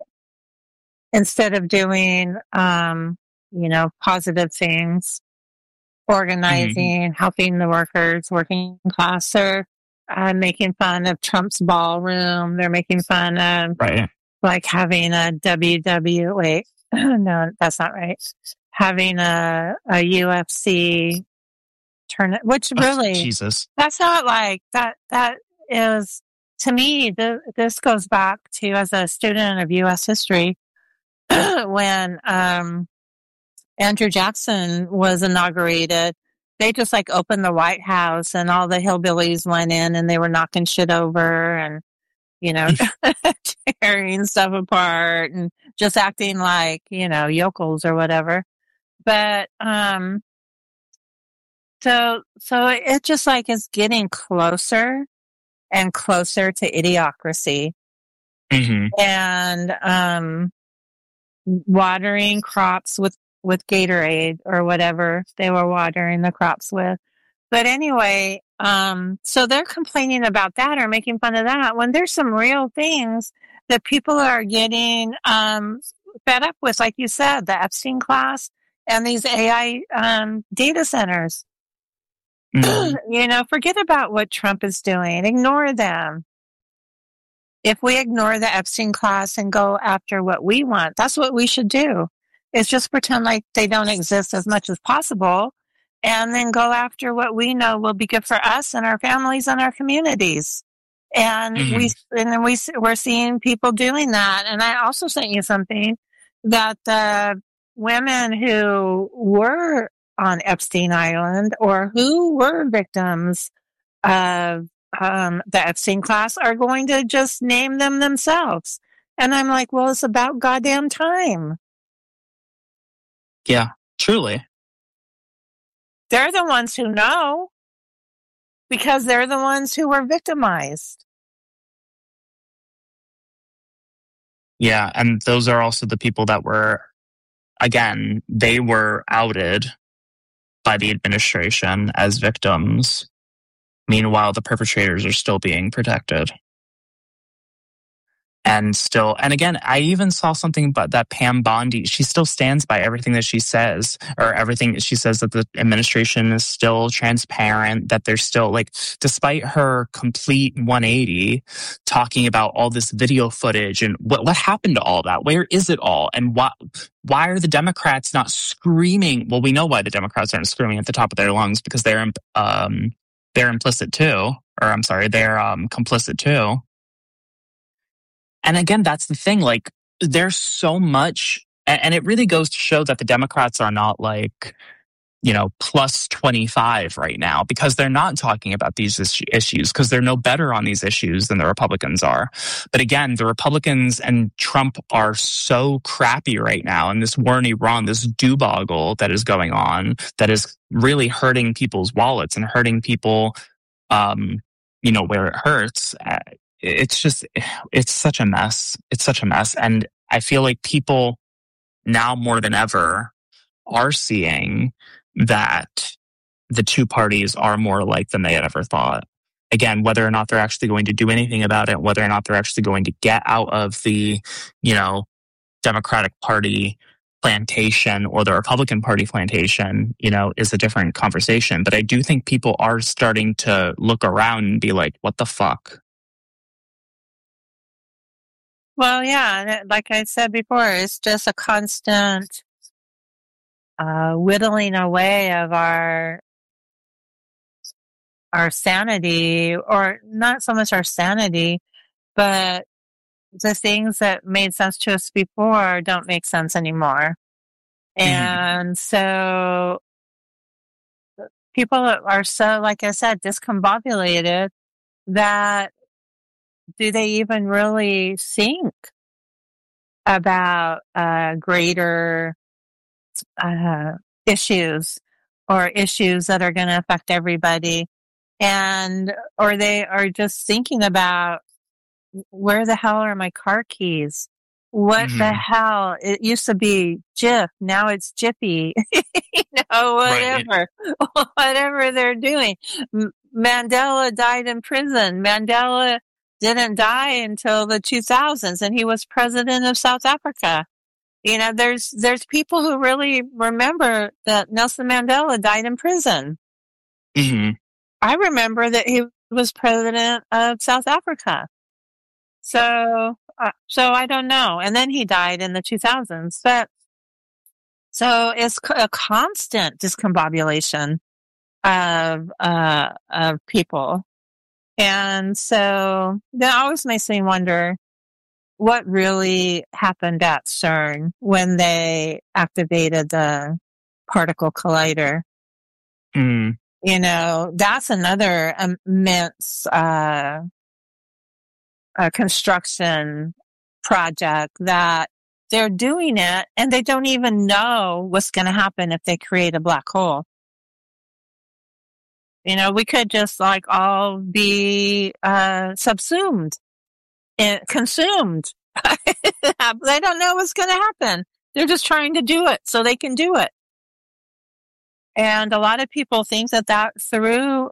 Speaker 3: instead of doing, um, you know, positive things, organizing, mm-hmm. helping the workers, working class, they're uh, making fun of Trump's ballroom. They're making fun of
Speaker 2: right.
Speaker 3: like having a W W E. No, that's not right. Having a, a U F C tournament, which really,
Speaker 2: oh, Jesus,
Speaker 3: that's not like that. That is, to me, the, this goes back to as a student of U S history when um, Andrew Jackson was inaugurated. They just like opened the White House and all the hillbillies went in and they were knocking shit over and, you know, tearing stuff apart and just acting like, you know, yokels or whatever. But, um, so, so it just like is getting closer and closer to idiocracy.
Speaker 2: Mm-hmm.
Speaker 3: And, um, watering crops with, with Gatorade or whatever they were watering the crops with. But anyway, um, so they're complaining about that or making fun of that when there's some real things that people are getting um, fed up with, like you said, the Epstein class and these A I um, data centers. Mm-hmm. You know, forget about what Trump is doing. Ignore them. If we ignore the Epstein class and go after what we want, that's what we should do. Is just pretend like they don't exist as much as possible. And then go after what we know will be good for us and our families and our communities. And
Speaker 2: Mhm.
Speaker 3: we, and then we, we're seeing people doing that. And I also sent you something that the women who were on Epstein Island or who were victims of um, the Epstein class are going to just name them themselves. And I'm like, well, it's about goddamn time.
Speaker 2: Yeah, truly.
Speaker 3: They're the ones who know because they're the ones who were victimized.
Speaker 2: Yeah, and those are also the people that were, again, they were outed by the administration as victims. Meanwhile, the perpetrators are still being protected. And still, and again, I even saw something about that Pam Bondi. She still stands by everything that she says, or everything she says that the administration is still transparent, that they're still like, despite her complete one eighty, talking about all this video footage and what what happened to all that? Where is it all? And why why are the Democrats not screaming? Well, we know why the Democrats aren't screaming at the top of their lungs, because they're um they're implicit too, or I'm sorry, they're um complicit too. And again, that's the thing, like, there's so much, and, and it really goes to show that the Democrats are not like, you know, plus twenty-five right now, because they're not talking about these is- issues, because they're no better on these issues than the Republicans are. But again, the Republicans and Trump are so crappy right now, and this war in Iran, this doobogle that is going on, that is really hurting people's wallets and hurting people, um, you know, where it hurts. Uh, It's just, it's such a mess. It's such a mess. And I feel like people now more than ever are seeing that the two parties are more alike than they had ever thought. Again, whether or not they're actually going to do anything about it, whether or not they're actually going to get out of the, you know, Democratic Party plantation or the Republican Party plantation, you know, is a different conversation. But I do think people are starting to look around and be like, what the fuck?
Speaker 3: Well, yeah, and it- like I said before, it's just a constant uh, whittling away of our our sanity, or not so much our sanity, but the things that made sense to us before don't make sense anymore.
Speaker 2: Mhm.
Speaker 3: And so people are so, like I said, discombobulated that do they even really think about uh, greater uh, issues or issues that are going to affect everybody? And, or they are just thinking about, where the hell are my car keys? What the
Speaker 2: Mhm.
Speaker 3: hell? It used to be Jif. Now it's Jiffy. you know,
Speaker 2: Right.
Speaker 3: whatever, whatever they're doing. M- Mandela died in prison. Mandela didn't die until the two thousands, and he was president of South Africa. You know, there's, there's people who really remember that Nelson Mandela died in prison.
Speaker 2: hmm
Speaker 3: I remember that he was president of South Africa. So, uh, so I don't know. And then he died in the two thousands. But so it's c- a constant discombobulation of uh, of people, and so that always makes me wonder what really happened at CERN when they activated the particle collider.
Speaker 2: Mm.
Speaker 3: You know, that's another immense uh, uh, construction project that they're doing it, and they don't even know what's going to happen if they create a black hole. You know, we could just like all be uh, subsumed and consumed. They don't know what's going to happen. They're just trying to do it so they can do it. And a lot of people think that that threw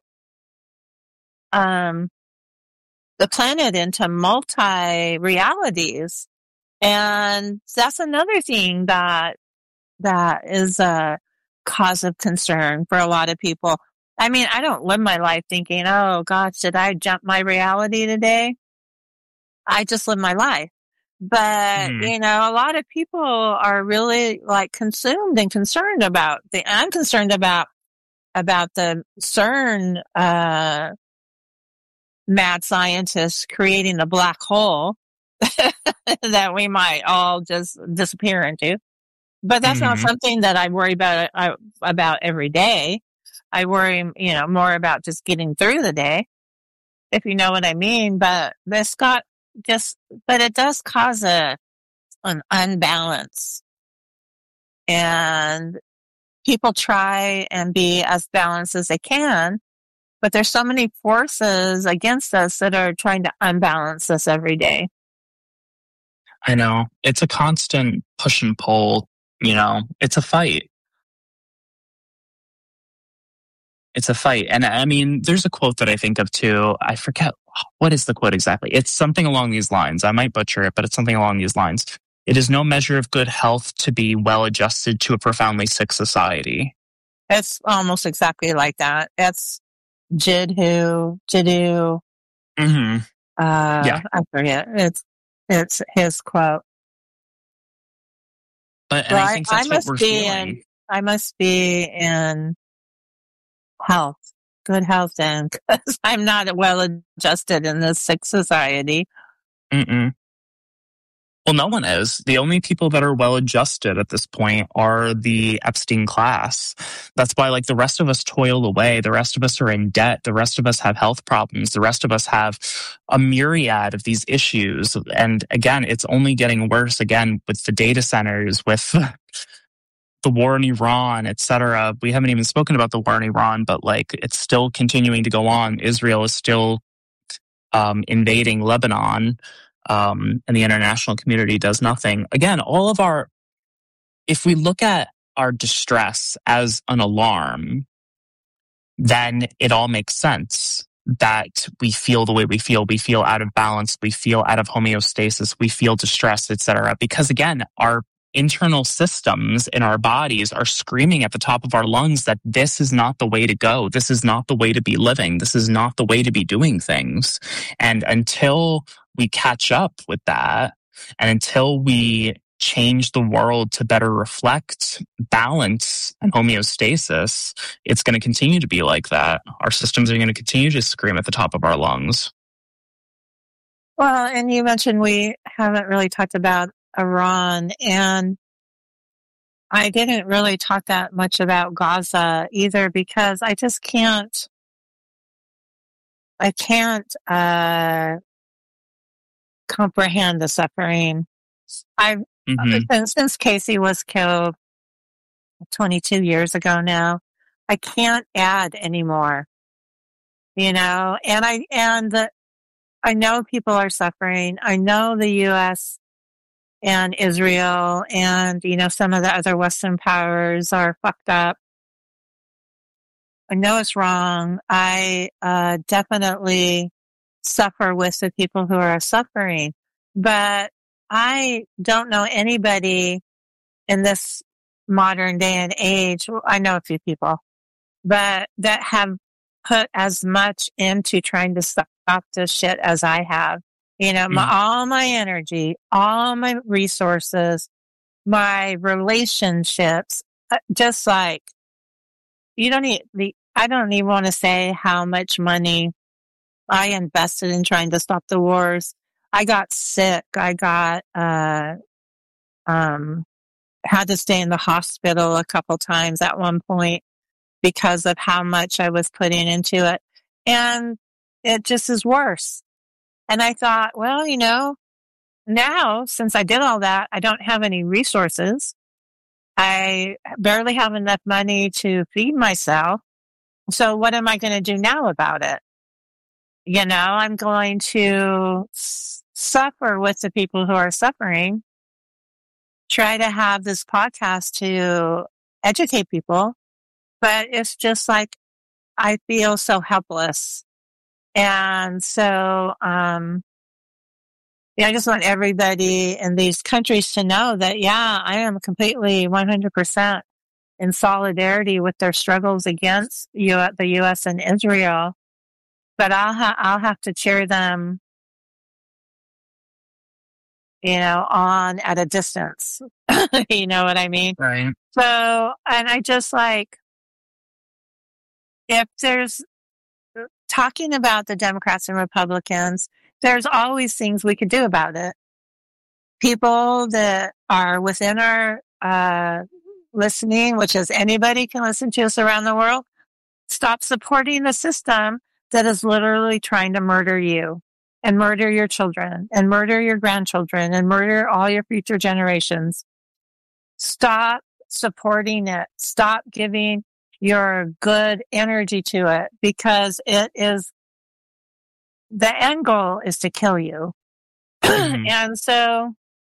Speaker 3: um, the planet into multi realities. And that's another thing that that is a cause of concern for a lot of people. I mean, I don't live my life thinking, oh gosh, did I jump my reality today? I just live my life. But,
Speaker 2: Mhm.
Speaker 3: you know, a lot of people are really like consumed and concerned about the, I'm concerned about, about the CERN, uh, mad scientists creating a black hole that we might all just disappear into. But that's mm-hmm. not something that I worry about uh, about every day. I worry, you know, more about just getting through the day, if you know what I mean. But this got just, but it does cause a an unbalance, and people try and be as balanced as they can, but there's so many forces against us that are trying to unbalance us every day.
Speaker 2: I know. It's a constant push and pull, you know, it's a fight. It's a fight. And I mean, there's a quote that I think of too. I forget, what is the quote exactly? It's something along these lines. I might butcher it, but it's something along these lines. It is no measure of good health to be well adjusted to a profoundly sick society.
Speaker 3: It's almost exactly like that. It's Jiddu, Jiddu.
Speaker 2: Mm-hmm.
Speaker 3: Uh,
Speaker 2: yeah.
Speaker 3: I forget. It's, it's his quote.
Speaker 2: But and
Speaker 3: well,
Speaker 2: I think that's
Speaker 3: I
Speaker 2: what we're
Speaker 3: be
Speaker 2: feeling.
Speaker 3: In, I must be in health, good health then, because I'm not well adjusted in this sick society.
Speaker 2: Mm-mm. Well, no one is. The only people that are well adjusted at this point are the Epstein class. That's why, like, the rest of us toil away. The rest of us are in debt. The rest of us have health problems. The rest of us have a myriad of these issues. And again, it's only getting worse again with the data centers, with the war in Iran, et cetera. We haven't even spoken about the war in Iran, but like it's still continuing to go on. Israel is still um, invading Lebanon. Um, and the international community does nothing. Again, all of our, if we look at our distress as an alarm, then it all makes sense that we feel the way we feel. We feel out of balance. We feel out of homeostasis. We feel distressed, et cetera. Because again, our internal systems in our bodies are screaming at the top of our lungs that this is not the way to go. This is not the way to be living. This is not the way to be doing things. And until we catch up with that, and until we change the world to better reflect balance and homeostasis, it's going to continue to be like that. Our systems are going to continue to scream at the top of our lungs.
Speaker 3: Well, and you mentioned we haven't really talked about Iran, and I didn't really talk that much about Gaza either, because I just can't, I can't, uh, comprehend the suffering. I've, mm-hmm. since, since Casey was killed twenty-two years ago now, I can't add anymore, you know, and I, and the, I know people are suffering. I know the U S and Israel and, you know, some of the other Western powers are fucked up. I know it's wrong. I uh, definitely suffer with the people who are suffering, but I don't know anybody in this modern day and age. Well, I know a few people, but that have put as much into trying to stop this shit as I have. You know, my, mm. all my energy, all my resources, my relationships, just like, you don't need the, I don't even want to say how much money I invested in trying to stop the wars. I got sick. I got, uh, um, had to stay in the hospital a couple times at one point because of how much I was putting into it. And it just is worse. And I thought, well, you know, now since I did all that, I don't have any resources. I barely have enough money to feed myself. So what am I going to do now about it? You know, I'm going to s- suffer with the people who are suffering, try to have this podcast to educate people, but it's just like, I feel so helpless. And so, um, yeah, I just want everybody in these countries to know that, yeah, I am completely one hundred percent in solidarity with their struggles against U- the U S and Israel. But I'll ha- I'll have to cheer them, you know, on at a distance. You know what I mean?
Speaker 2: Right.
Speaker 3: So, and I just like, if there's talking about the Democrats and Republicans, there's always things we could do about it. People that are within our uh, listening, which is anybody can listen to us around the world, stop supporting the system that is literally trying to murder you and murder your children and murder your grandchildren and murder all your future generations. Stop supporting it. Stop giving your good energy to it, because it is, the end goal is to kill you. Mm-hmm. And so,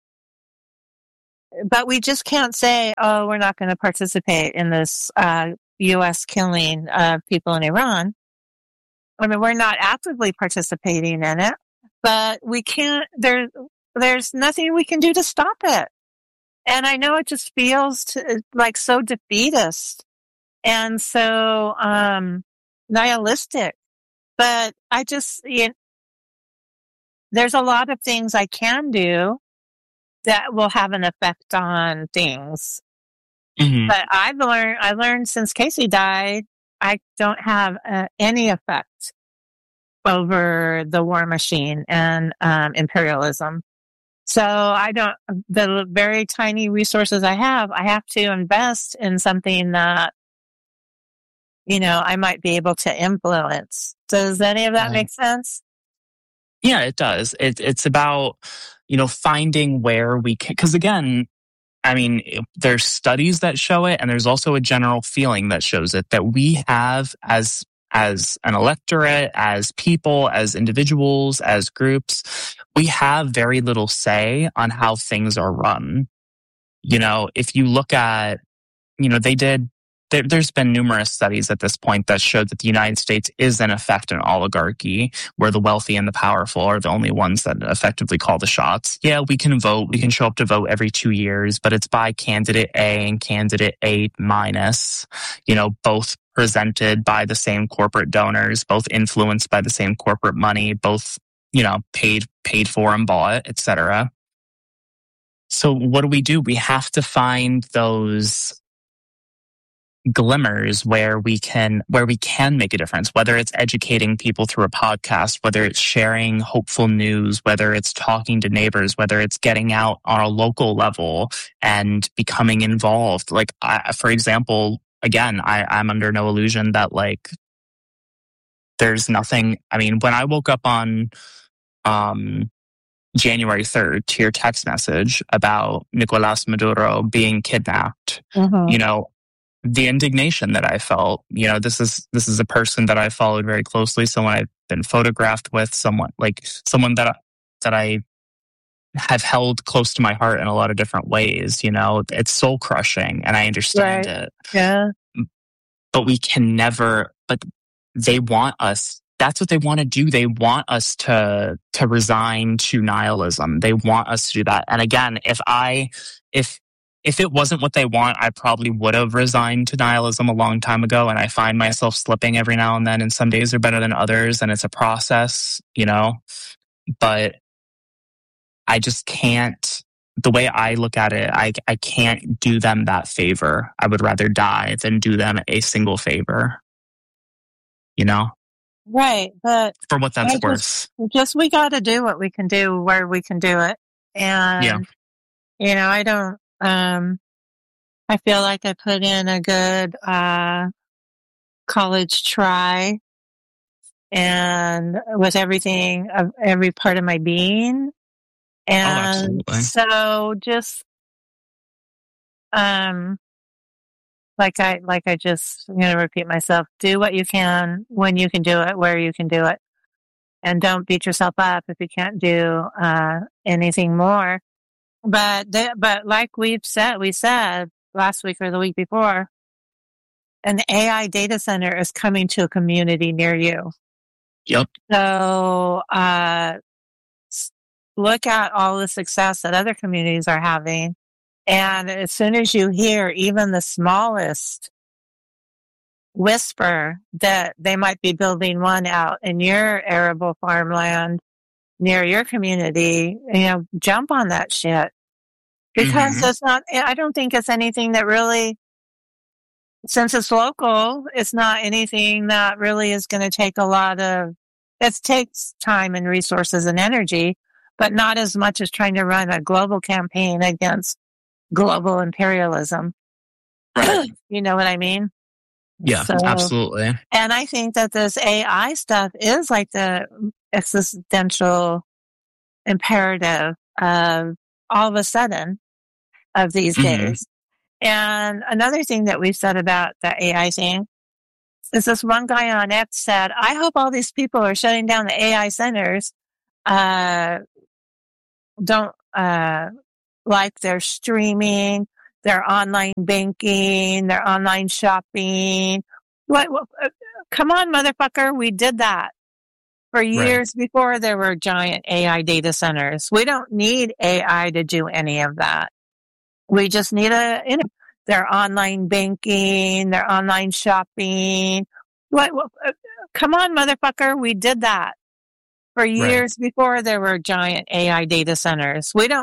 Speaker 3: but we just can't say, oh, we're not going to participate in this uh, U S killing of people in Iran. I mean, we're not actively participating in it, but we can't, there, there's nothing we can do to stop it. And I know it just feels to, like so defeatist and so um, nihilistic, but I just, you know, there's a lot of things I can do that will have an effect on things. Mm-hmm. But I've learned, I learned since Casey died, I don't have uh, any effect over the war machine and um, imperialism. So I don't, the very tiny resources I have, I have to invest in something that, you know, I might be able to influence. Does any of that make sense?
Speaker 2: Yeah, it does. It, it's about, you know, finding where we can, because again, I mean, there's studies that show it, and there's also a general feeling that shows it, that we have as as an electorate, as people, as individuals, as groups, we have very little say on how things are run. You know, if you look at, you know, they did, there, there's been numerous studies at this point that showed that the United States is in effect an oligarchy where the wealthy and the powerful are the only ones that effectively call the shots. Yeah, we can vote. We can show up to vote every two years, but it's by candidate A and candidate A minus, you know, both presented by the same corporate donors, both influenced by the same corporate money, both, you know, paid, paid for and bought, et cetera. So what do we do? We have to find those glimmers where we can where we can make a difference, whether it's educating people through a podcast, whether it's sharing hopeful news, whether it's talking to neighbors, whether it's getting out on a local level and becoming involved. Like, I, for example, again, I, I'm under no illusion that like there's nothing. I mean, when I woke up on um January third to your text message about Nicolas Maduro being kidnapped, mm-hmm. you know, the indignation that I felt, you know, this is, this is a person that I followed very closely, someone I've been photographed with, someone like someone that, that I have held close to my heart in a lot of different ways. You know, it's soul crushing and I understand
Speaker 3: right.
Speaker 2: it.
Speaker 3: Yeah.
Speaker 2: But we can never, but they want us, that's what they want to do. They want us to, to resign to nihilism. They want us to do that. And again, if I, if, If it wasn't what they want, I probably would have resigned to nihilism a long time ago. And I find myself slipping every now and then. And some days are better than others. And it's a process, you know. But I just can't, the way I look at it, I, I can't do them that favor. I would rather die than do them a single favor, you know.
Speaker 3: Right. But
Speaker 2: for what that's
Speaker 3: I
Speaker 2: worth.
Speaker 3: Just, just we got to do what we can do where we can do it. And, yeah. you know, I don't. Um, I feel like I put in a good uh, college try, and with everything, of every part of my being, and oh, so just um, like I like I just I'm gonna repeat myself: do what you can when you can do it, where you can do it, and don't beat yourself up if you can't do uh, anything more. But they, but like we've said, we said last week or the week before, an A I data center is coming to a community near you.
Speaker 2: Yep.
Speaker 3: So uh, look at all the success that other communities are having, and as soon as you hear even the smallest whisper that they might be building one out in your arable farmland near your community, you know, jump on that shit. Because mm-hmm. it's not, I don't think it's anything that really since it's local, it's not anything that really is going to take a lot of, it takes time and resources and energy, but not as much as trying to run a global campaign against global imperialism.
Speaker 2: Right.
Speaker 3: You know what I mean?
Speaker 2: Yeah,
Speaker 3: So,
Speaker 2: absolutely.
Speaker 3: And I think that this A I stuff is like the existential imperative of all of a sudden of these
Speaker 2: Mm-hmm.
Speaker 3: days. And another thing that we've said about the A I thing is this one guy on X said, I hope all these people are shutting down the A I centers, uh, don't, uh, like their streaming, their online banking, their online shopping. What, what, come on, motherfucker. We did that for years right. before there were giant A I data centers. We don't need A I to do any of that. We just need a, you know, their online banking, their online shopping. What, what, come on, motherfucker. We did that for years right. before there were giant A I data centers. We don't